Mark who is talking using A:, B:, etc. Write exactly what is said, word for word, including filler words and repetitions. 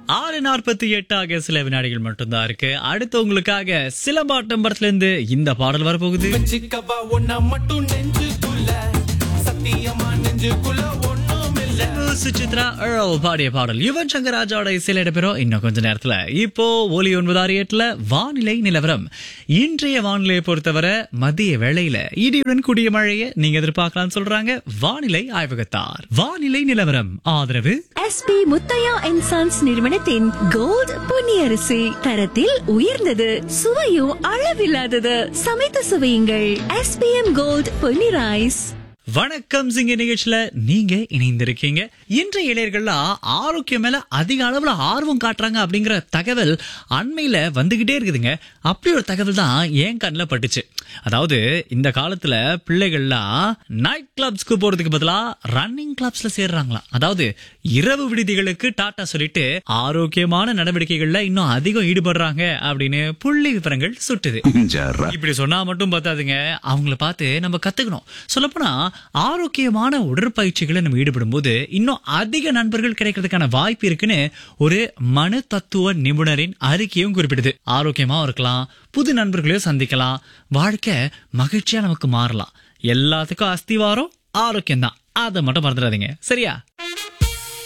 A: ஆறு நாற்பத்தி எட்டு ஆகிய சில வினாடிகள் மட்டும்தான் இருக்கு. அடுத்து உங்களுக்காக சிலம்பாட்டம் படத்துல இருந்து இந்த பாடல் வரப்போகுது.
B: வச்சிக்கவா ஒன்னா மட்டும் நெஞ்சுக்குள்ள, சத்தியமா நெஞ்சுக்குள்ள ஒண்ணும் இல்ல.
A: சுசித்ரா எர்ல் பாடிய பாடல் யுவன் சங்கர் ராஜாவோட இசையில இடம்பெறும் இன்னும் கொஞ்ச நேரத்துல. இப்போ ஒலி ஒன்பது ஆறு எட்டுல வானிலை நிலவரம். இன்றைய வானிலையை பொறுத்தவரை மதிய வேளையில இடியுடன் கூடிய மழையை நீங்க எதிர்பார்க்கலாம் சொல்றாங்க வானிலை ஆய்வகத்தார். வானிலை நிலவரம் ஆதரவு
C: எஸ்பி முத்தையா அண்ட் சன்ஸ் நிறுவனத்தின் கோல்ட் பொன்னியரிசி, தரத்தில் உயர்ந்தது, சுவையும் அளவில்லாதது. சமைத்து சுவையுங்கள். SPM gold Ponni rice.
A: வணக்கம் சிங்க நிகழ்ச்சியில நீங்க இணைந்திருக்கீங்க. இன்றைய இளைஞர்கள்லாம் ஆரோக்கியம் மேல அதிக அளவுல ஆர்வம் காட்டுறாங்க அப்படிங்கிற தகவல் அண்மையில வந்துகிட்டே இருக்குதுங்க. அப்படி ஒரு தகவல் தான் என் கண்ணில் பட்டுச்சு. அதாவது இந்த காலத்துல பிள்ளைகள்லாம் நைட் கிளப்ஸ்க்கு போறதுக்கு பதிலா ரன்னிங் கிளப்ஸ்ல சேர்றாங்களாம். அதாவது இரவு விடுதிகளுக்கு டாட்டா சொல்லிட்டு ஆரோக்கியமான நடவடிக்கைகள்ல இன்னும் அதிகம் ஈடுபடுறாங்க அப்படின்னு புள்ளி விவரங்கள் சுட்டுது. இப்படி சொன்னா மட்டும் பார்த்தாதுங்க, அவங்கள பார்த்து நம்ம கத்துக்கணும். சொல்லப்போனா ஆரோக்கியமான உடற்பயிற்சிகளை நம்ம ஈடுபடும் போது இன்னும் அதிக நண்பர்கள் கிடைக்கிறதுக்கான வாய்ப்பு இருக்குன்னு ஒரு மன தத்துவ நிபுணரின் அறிக்கையும் குறிப்பிடுது. ஆரோக்கியமா இருக்கலாம், புது நண்பர்களையும் சந்திக்கலாம், வாழ்க்கை மகிழ்ச்சியா நமக்கு மாறலாம். எல்லாத்துக்கும் அஸ்திவாரம் ஆரோக்கியம் தான். அதை மட்டும் மறந்துடாதீங்க, சரியா?